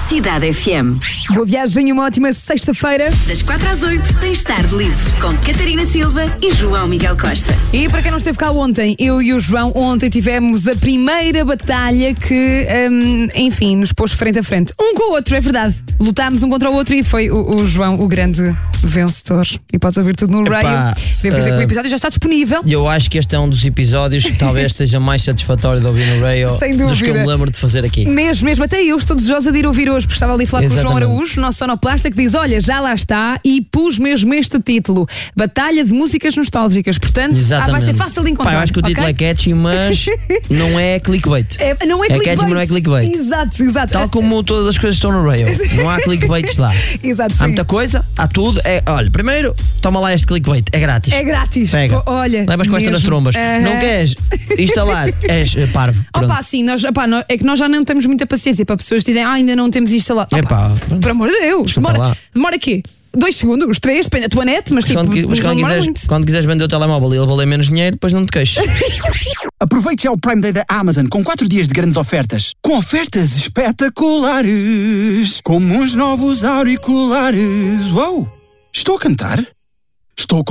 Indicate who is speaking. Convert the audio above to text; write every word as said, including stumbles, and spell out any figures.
Speaker 1: Cidade F M.
Speaker 2: Boa viagem, uma ótima sexta-feira.
Speaker 1: Das quatro às oito tens Tarde Livre com Catarina Silva e João Miguel Costa.
Speaker 2: E para quem não esteve cá ontem, eu e o João ontem tivemos a primeira batalha que, hum, enfim, nos pôs frente a frente. Um com o outro, é verdade. Lutámos um contra o outro e foi o, o João o grande vencedor. E podes ouvir tudo no
Speaker 3: Epá,
Speaker 2: Radio. Devo dizer
Speaker 3: uh,
Speaker 2: que o episódio já está disponível.
Speaker 3: Eu acho que este é um dos episódios que talvez seja mais satisfatório de ouvir no Radio dos que eu me lembro de fazer aqui.
Speaker 2: Mesmo, mesmo. Até eu estou desejosa de ir ouvir hoje, porque estava ali a falar
Speaker 3: Exatamente.
Speaker 2: com o João Araújo, nosso sonoplasta, que diz: olha, já lá está, e pus mesmo este título: Batalha de Músicas Nostálgicas. Portanto, ah, vai ser fácil de encontrar.
Speaker 3: Pá, eu acho que o título
Speaker 2: okay?
Speaker 3: é catchy, mas não é clickbait.
Speaker 2: É, não é,
Speaker 3: é
Speaker 2: clickbait.
Speaker 3: catchy, mas não é clickbait.
Speaker 2: Exato, exato.
Speaker 3: Tal como todas as coisas estão no Radio. Não há clickbaits lá.
Speaker 2: Exato,
Speaker 3: há
Speaker 2: sim.
Speaker 3: muita coisa, há tudo. É, olha, primeiro, toma lá este clickbait. É grátis.
Speaker 2: É grátis.
Speaker 3: Pega.
Speaker 2: O, olha,
Speaker 3: levas com esta nas trombas.
Speaker 2: Uh-huh.
Speaker 3: Não queres instalar? És uh, parvo.
Speaker 2: Opa, sim, nós, opa, nós, é que nós já não temos muita paciência para pessoas que dizem: ah, ainda não temos instalado. Opa,
Speaker 3: Epá,
Speaker 2: por amor de Deus, demora, demora quê? Dois segundos, três, depende da tua net, mas, mas tipo,
Speaker 3: quando, mas
Speaker 2: não
Speaker 3: quando, quiseres,
Speaker 2: muito.
Speaker 3: quando quiseres vender o telemóvel e ele valer menos dinheiro, depois não te queixes.
Speaker 4: Aproveite já o Prime Day da Amazon com quatro dias de grandes ofertas. Com ofertas espetaculares, como uns novos auriculares. Uou! Estou a cantar? Estou